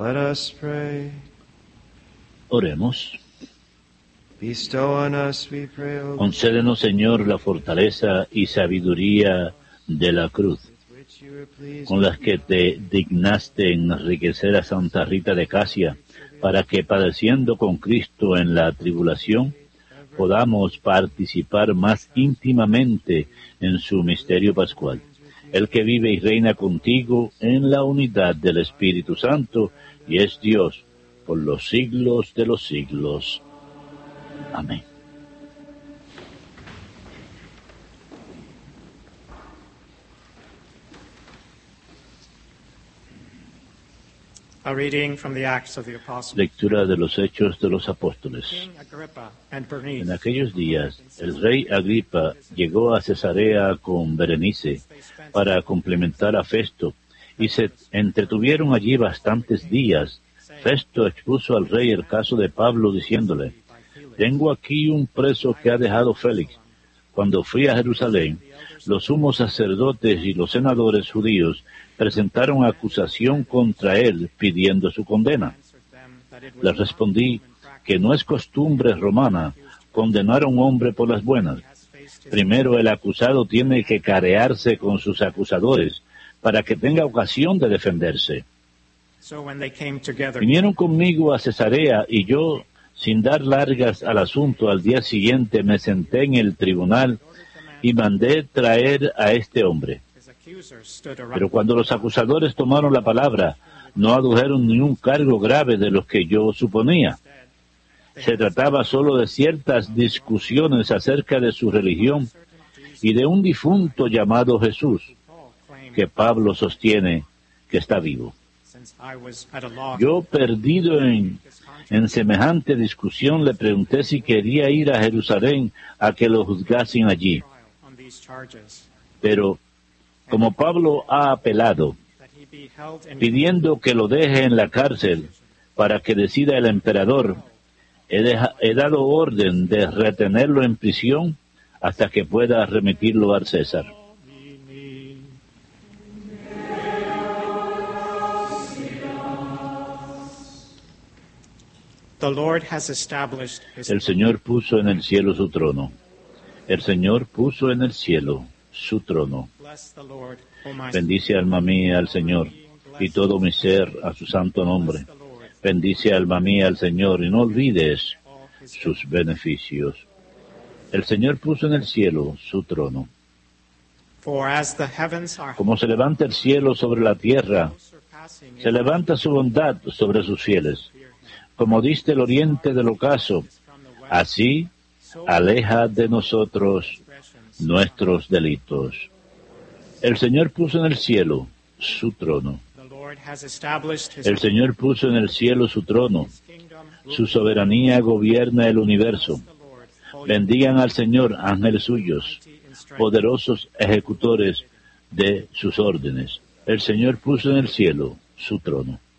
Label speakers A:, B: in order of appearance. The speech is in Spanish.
A: Let us pray.
B: Oremos.
A: Bestow on us, we pray, O Lord,
B: Concédenos, Señor, la fortaleza y sabiduría de la cruz,
A: which you were pleased
B: con las que te dignaste enriquecer a Santa Rita de Casia, para que, padeciendo con Cristo en la tribulación, podamos participar más íntimamente en su misterio pascual. El que vive y reina contigo en la unidad del Espíritu Santo, y es Dios por los siglos de los siglos. Amén.
C: A reading from the Acts of the Apostles.
B: Lectura de los Hechos de los Apóstoles.
C: King Agrippa and Bernice,
B: En aquellos días, el rey Agripa llegó a Cesarea con Berenice para complementar a Festo, y se entretuvieron allí bastantes días. Festo expuso al rey el caso de Pablo, diciéndole: «Tengo aquí un preso que ha dejado Félix. Cuando fui a Jerusalén, los sumos sacerdotes y los senadores judíos presentaron acusación contra él, pidiendo su condena. Les respondí que no es costumbre romana condenar a un hombre por las buenas. Primero el acusado tiene que carearse con sus acusadores para que tenga ocasión de defenderse.
C: So when they came together,
B: Vinieron conmigo a Cesarea y yo, sin dar largas al asunto, al día siguiente me senté en el tribunal y mandé traer a este hombre.
C: his accusers stood around.
B: Pero cuando los acusadores tomaron la palabra, no adujeron ni un cargo grave de los que yo suponía. Se trataba solo de ciertas discusiones acerca de su religión y de un difunto llamado Jesús,
C: Paul claimed,
B: que Pablo sostiene que está vivo.
C: since I was at a loss,
B: Yo, perdido en semejante discusión, le pregunté si quería ir a Jerusalén a que lo juzgasen allí.
C: trial on these charges,
B: Pero, como Pablo ha apelado,
C: that he be held in
B: pidiendo que lo deje en la cárcel para que decida el emperador, he dado orden de retenerlo en prisión hasta que pueda remitirlo al César.
C: The Lord has established his
B: El Señor puso en el cielo su trono. El Señor puso en el cielo su trono.
C: Bless the Lord, O my
B: Bendice alma mía al Señor, y todo mi ser a su santo nombre.
C: the Lord,
B: Bendice alma mía al Señor, y no olvides
C: all his
B: sus beneficios. El Señor puso en el cielo su trono.
C: For as the heavens are
B: Como se levanta el cielo sobre la tierra,
C: surpassing
B: se levanta su bondad sobre sus fieles. Como diste el oriente del ocaso,
C: from the west,
B: así aleja de nosotros
C: transgressions,
B: nuestros delitos. El Señor puso en el cielo su trono.
C: the Lord has established his
B: El Señor puso en el cielo su trono.
C: kingdom.
B: Su soberanía gobierna el universo.
C: The Lord, holy,
B: Bendigan al Señor, ángeles suyos,
C: mighty in strength,
B: poderosos ejecutores de sus órdenes. El Señor puso en el cielo su trono.